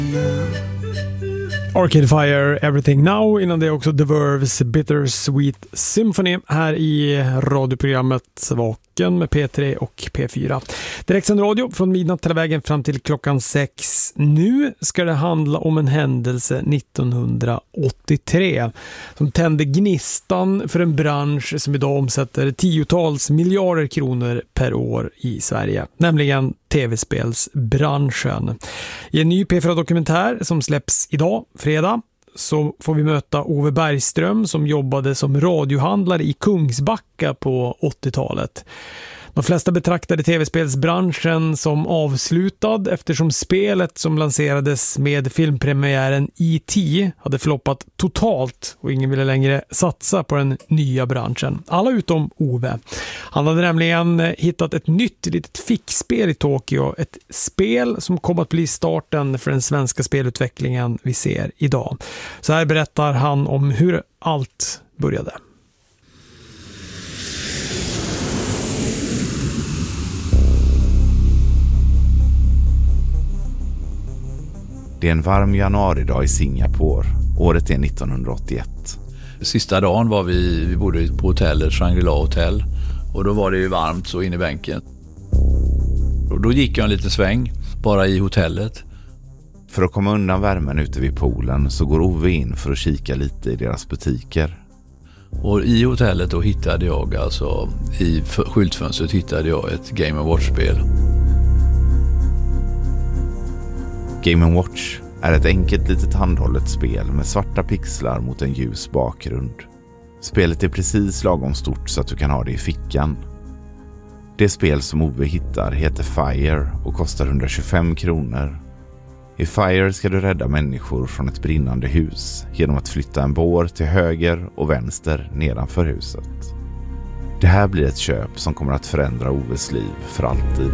Arcade Fire, Everything Now. Innan det också The Verve's Bittersweet Symphony här i radioprogrammet Vaken med P3 och P4. Direktsänd radio från midnatt hela vägen fram till klockan 6. Nu ska det handla om en händelse 1983 som tände gnistan för en bransch som idag omsätter tiotals miljarder kronor per år i Sverige, nämligen tv-spelsbranschen. I en ny P4-dokumentär som släpps idag, fredag, så får vi möta Ove Bergström som jobbade som radiohandlare i Kungsbacka på 80-talet. De flesta betraktade tv-spelsbranschen som avslutad eftersom spelet som lanserades med filmpremiären E.T. hade floppat totalt och ingen ville längre satsa på den nya branschen. Alla utom Ove. Han hade nämligen hittat ett nytt litet fickspel i Tokyo. Ett spel som kom att bli starten för den svenska spelutvecklingen vi ser idag. Så här berättar han om hur allt började. Det är en varm januaridag i Singapore. Året är 1981. Sista dagen var vi bodde på hotellet, Shangri-La Hotel. Och då var det ju varmt så in i bänken. Och då gick jag en liten sväng, bara i hotellet. För att komma undan värmen ute vid poolen så går Ove in för att kika lite i deras butiker. Och i hotellet då hittade jag, alltså i skyltfönstret hittade jag ett Game & Watch-spel. Game & Watch är ett enkelt litet handhållet spel med svarta pixlar mot en ljus bakgrund. Spelet är precis lagom stort så att du kan ha det i fickan. Det spel som Ove hittar heter Fire och kostar 125 kronor. I Fire ska du rädda människor från ett brinnande hus genom att flytta en bår till höger och vänster nedanför huset. Det här blir ett köp som kommer att förändra Oves liv för alltid.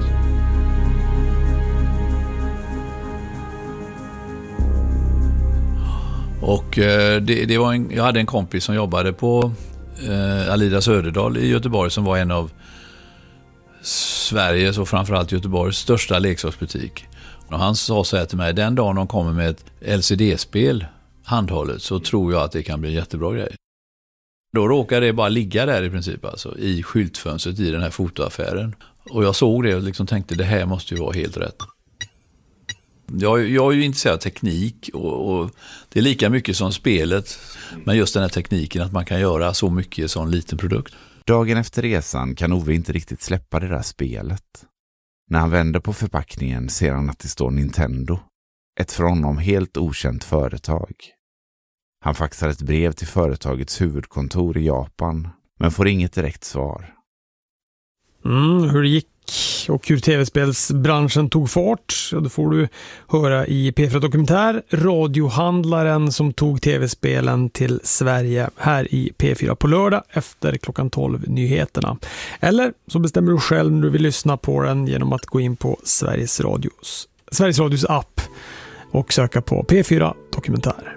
Och jag hade en kompis som jobbade på Alida Söderdal i Göteborg som var en av Sveriges och framförallt Göteborgs största leksaksbutik. Och han sa så här till mig, den dagen de kommer med ett LCD-spel handhållet så tror jag att det kan bli en jättebra grej. Då råkade det bara ligga där i princip, alltså i skyltfönstret i den här fotoaffären. Och jag såg det och liksom tänkte, det här måste ju vara helt rätt. Jag är ju intresserad av teknik och det är lika mycket som spelet, men just den här tekniken att man kan göra så mycket i en sån liten produkt. Dagen efter resan kan Ove inte riktigt släppa det där spelet. När han vänder på förpackningen ser han att det står Nintendo, ett för honom helt okänt företag. Han faxar ett brev till företagets huvudkontor i Japan, men får inget direkt svar. Hur det gick och hur tv-spelsbranschen tog fart, ja, då får du höra i P4 Dokumentär, radiohandlaren som tog tv-spelen till Sverige här i P4 på lördag efter klockan 12 nyheterna. Eller så bestämmer du själv när du vill lyssna på den genom att gå in på Sveriges Radios app och söka på P4 Dokumentär.